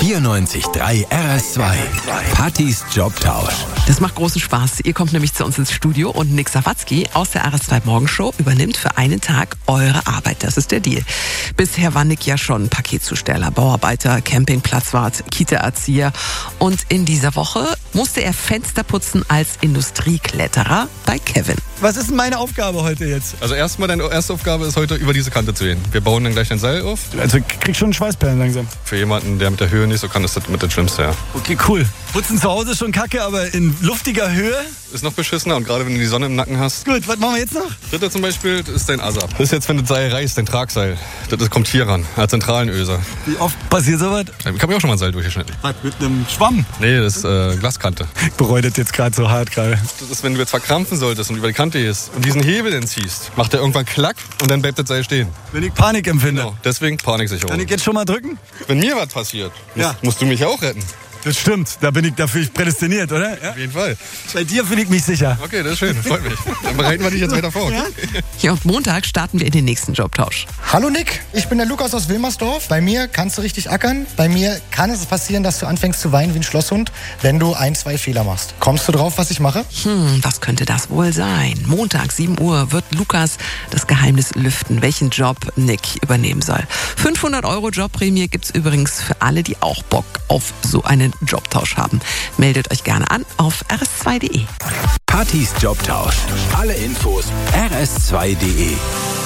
94.3 RS2. Pattys Jobtausch. Das macht großen Spaß. Ihr kommt nämlich zu uns ins Studio und Nick Sawatzki aus der RS2 Morgenshow übernimmt für einen Tag eure Arbeit. Das ist der Deal. Bisher war Nick ja schon Paketzusteller, Bauarbeiter, Campingplatzwart, Kita-Erzieher. Und in dieser Woche musste er Fenster putzen als Industriekletterer bei Kevin. Was ist denn meine Aufgabe heute jetzt? Also erstmal, deine erste Aufgabe ist heute über diese Kante zu gehen. Wir bauen dann gleich ein Seil auf. Also ich krieg schon Schweißperlen langsam. Für jemanden, der mit der Höhe nicht so kann, ist das mit das Schlimmste, ja. Okay, cool. Putzen zu Hause ist schon kacke, aber in luftiger Höhe? Ist noch beschissener und gerade wenn du die Sonne im Nacken hast. Gut, was machen wir jetzt noch? Dritte zum Beispiel ist dein Asap. Das ist jetzt, wenn du das Seil reißt, dein Tragseil. Das kommt hier ran, als zentralen Öser. Wie oft passiert sowas? Ich habe mir auch schon mal ein Seil durchgeschnitten. Was, mit einem Schwamm? Nee, das ist Glaskante. Ich bereue das jetzt gerade so hart gerade. Das ist, wenn du jetzt verkrampfen solltest und über die Kante gehst und diesen Hebel entziehst, macht der irgendwann Klack und dann bleibt das Seil stehen. Wenn ich Panik empfinde. Genau, deswegen Paniksicherung. Kann ich jetzt schon mal drücken? Wenn mir was passiert, Ja. musst du mich auch retten. Das stimmt, da bin ich dafür prädestiniert, oder? Ja? Auf jeden Fall. Bei dir fühle ich mich sicher. Okay, das ist schön, freut mich. Dann bereiten wir dich jetzt weiter vor. Okay? Ja, und Montag starten wir in den nächsten Jobtausch. Hallo Nick, ich bin der Lukas aus Wilmersdorf. Bei mir kannst du richtig ackern. Bei mir kann es passieren, dass du anfängst zu weinen wie ein Schlosshund, wenn du 1, 2 Fehler machst. Kommst du drauf, was ich mache? Was könnte das wohl sein? Montag, 7 Uhr, wird Lukas das Geheimnis lüften, welchen Job Nick übernehmen soll. 500 € Jobprämie gibt's übrigens für alle, die auch Bock auf so einen Jobtausch haben. Meldet euch gerne an auf rs2.de. Pattys Jobtausch. Alle Infos rs2.de.